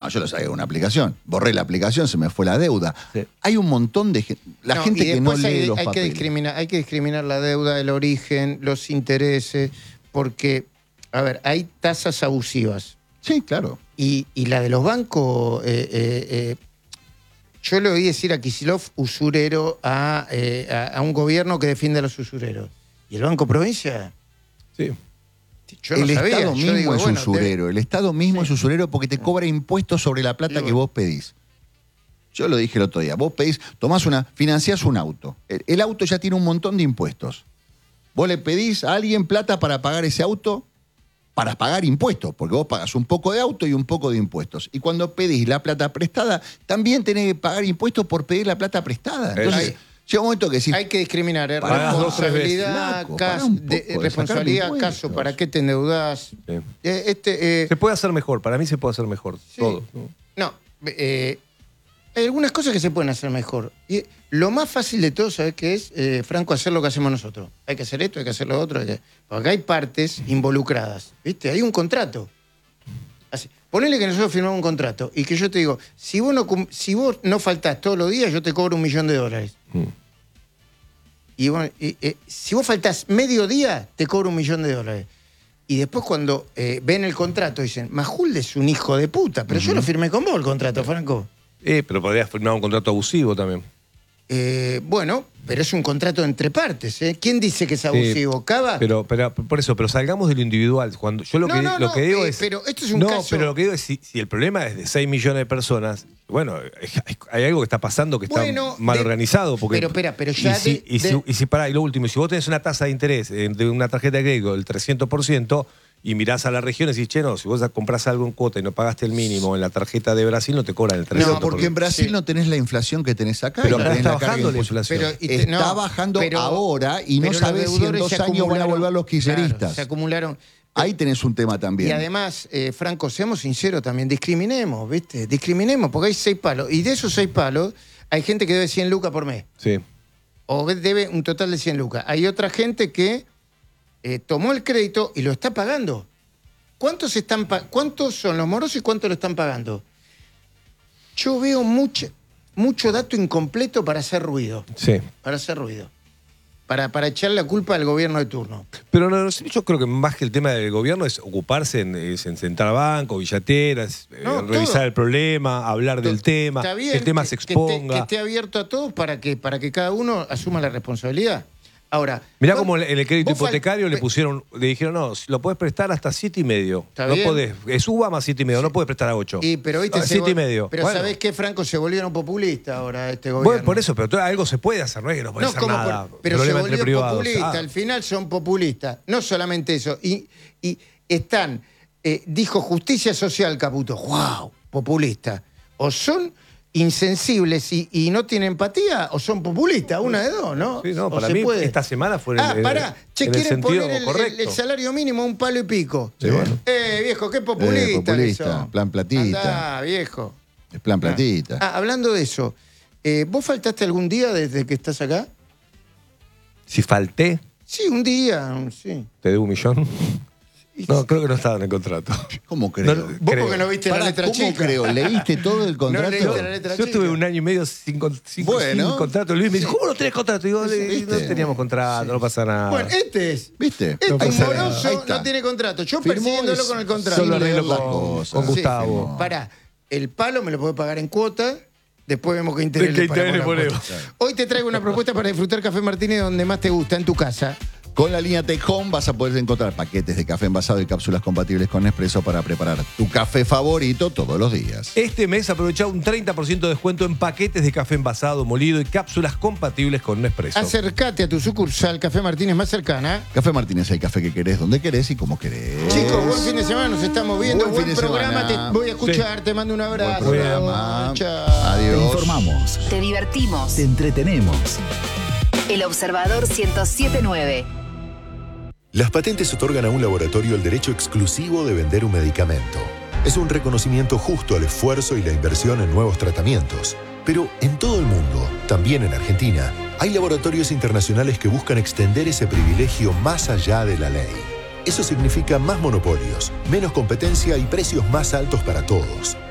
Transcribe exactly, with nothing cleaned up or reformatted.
yo lo saqué de una aplicación. Borré la aplicación, se me fue la deuda. Sí. Hay un montón de gente, la no, gente que no lee hay, los hay papeles. Que discriminar, hay que discriminar la deuda, el origen, los intereses, porque, a ver, hay tasas abusivas. Sí, claro. Y, y la de los bancos, eh, eh, eh, yo le oí decir a Kicillof usurero a, eh, a, a un gobierno que defiende a los usureros. ¿Y el Banco Provincia? Sí. Yo no el sabía. Estado mismo digo, es bueno, usurero. te... El Estado mismo sí. es usurero porque te cobra impuestos sobre la plata digo, que vos pedís. Yo lo dije el otro día. Vos pedís, tomás una, financiás un auto. El, el auto ya tiene un montón de impuestos. Vos le pedís a alguien plata para pagar ese auto, para pagar impuestos, porque vos pagas un poco de auto y un poco de impuestos. Y cuando pedís la plata prestada, también tenés que pagar impuestos por pedir la plata prestada. Entonces, hay, llega un momento que decís... Hay que discriminar, ¿eh? Responsabilidad, Flaco, caso, de, de responsabilidad, caso, ¿para qué te endeudás? Sí. Eh, este, eh, se puede hacer mejor, para mí se puede hacer mejor, sí. todo. No, eh, hay algunas cosas que se pueden hacer mejor. Y lo más fácil de todo, ¿sabes qué es? Eh, Franco, hacer lo que hacemos nosotros. Hay que hacer esto, hay que hacer lo otro. Hay que... Porque acá hay partes involucradas, ¿viste? Hay un contrato. Así. Ponele que nosotros firmamos un contrato y que yo te digo, si vos no, si vos no faltás todos los días, yo te cobro un millón de dólares. Mm. Y, bueno, y eh, si vos faltás medio día, te cobro un millón de dólares. Y después cuando eh, ven el contrato dicen, Majulde es un hijo de puta, pero uh-huh. yo lo firmé con vos el contrato, Franco. Eh, pero podrías firmar un contrato abusivo también. Eh, bueno, pero es un contrato entre partes, ¿eh? ¿Quién dice que es abusivo? Sí, ¿Cava? Pero, pero por eso, pero salgamos de lo individual. Cuando yo lo no, que, no, lo no, que digo eh, es. Pero esto es un no, caso. pero lo que digo es si, si el problema es de seis millones de personas, bueno, hay algo que está pasando que está bueno, mal de, organizado. Porque, pero, espera, pero ya. Y si, de, y, si, de, y si pará, y lo último, si vos tenés una tasa de interés de una tarjeta de crédito del trescientos por ciento. Y mirás a la región y decís, che, no, si vos comprás algo en cuota y no pagaste el mínimo en la tarjeta de Brasil, no te cobran el trescientos por ciento. No, porque en Brasil sí. no tenés la inflación que tenés acá. Pero acá no está bajando la inflación. Pero, te, está no, bajando pero, ahora y no sabés si en dos años van a volver los kirchneristas. Claro, se acumularon. Ahí tenés un tema también. Y además, eh, Franco, seamos sinceros también, discriminemos, ¿viste? Discriminemos, porque hay seis palos. Y de esos seis palos, hay gente que debe cien lucas por mes. Sí. O debe un total de cien lucas. Hay otra gente que eh, tomó el crédito y lo está pagando. ¿Cuántos, están ¿Cuántos son los morosos y cuántos lo están pagando? Yo veo mucho, mucho dato incompleto para hacer ruido. Sí. Para hacer ruido. Para, para echar la culpa al gobierno de turno. Pero no, yo creo que más que el tema del gobierno es ocuparse en, es en sentar bancos, billeteras, no, eh, revisar el problema, hablar todo, del tema, bien, el tema que, se exponga. Que esté, que esté abierto a todos para que, para que cada uno asuma la responsabilidad. Ahora, mirá cómo en el crédito hipotecario fal... le pusieron, le dijeron, no, lo podés prestar hasta siete y medio. Está no bien. podés, es U B A más siete y medio, sí. no podés prestar a ocho. Y, pero viste, a siete vol... y medio. Pero bueno. ¿sabés qué, Franco? Se volvieron populistas ahora este gobierno. Bueno, por eso, pero todo, algo se puede hacer, no es que no puede no, hacer nada. Por... Pero se volvió populista, ah. al final son populistas. No solamente eso, y, y están, eh, dijo justicia social Caputo, wow, populista. O son insensibles y, y no tienen empatía o son populistas, una de dos, ¿no? Sí, no, o para se mí puede. esta semana fue ah, en el, pará, che, en el quieren sentido poner el, correcto. El, el salario mínimo a un palo y pico. Sí, bueno. Eh, viejo, qué populista. Eh, populista, eso. plan platita. Andá, viejo. Es plan platita. Ah, hablando de eso, eh, ¿vos faltaste algún día desde que estás acá? Si falté. Sí, un día, sí. ¿Te debo un millón? No, creo que no estaba en el contrato. ¿Cómo creo? No, vos creo. porque no viste Pará, la letra ¿cómo chica. creo? ¿Leíste todo el contrato? No leíste la letra Yo chica. tuve un año y medio sin, sin, bueno. sin contrato. Luis me dijo, ¿cómo no tenés contrato? Y digo, ¿Viste? no teníamos contrato, sí. no pasa nada. Bueno, este es. ¿Viste? Este No un pasa moroso no tiene contrato. Yo Firmó persiguiéndolo es- con el contrato. Solo arreglo las con, cosas. con Sí, Gustavo. firmó. Pará, el palo me lo puedo pagar en cuota. Después vemos qué interés ¿Qué le pagamos interés le la ponemos? cuota. Hoy te traigo una propuesta para disfrutar Café Martínez donde más te gusta, en tu casa. Con la línea Take Home vas a poder encontrar paquetes de café envasado y cápsulas compatibles con Nespresso para preparar tu café favorito todos los días. Este mes aprovechá un treinta por ciento de descuento en paquetes de café envasado, molido y cápsulas compatibles con Nespresso. Acércate a tu sucursal Café Martínez más cercana. Café Martínez, el café que querés, donde querés y como querés. Chicos, buen fin de semana, nos estamos viendo. Buen Buen, fin de programa, semana. te voy a escuchar, Sí. te mando un abrazo. Buen programa. Chao. Adiós. Te informamos, Te divertimos. te entretenemos. El Observador ciento siete punto nueve. Las patentes otorgan a un laboratorio el derecho exclusivo de vender un medicamento. Es un reconocimiento justo al esfuerzo y la inversión en nuevos tratamientos. Pero en todo el mundo, también en Argentina, hay laboratorios internacionales que buscan extender ese privilegio más allá de la ley. Eso significa más monopolios, menos competencia y precios más altos para todos.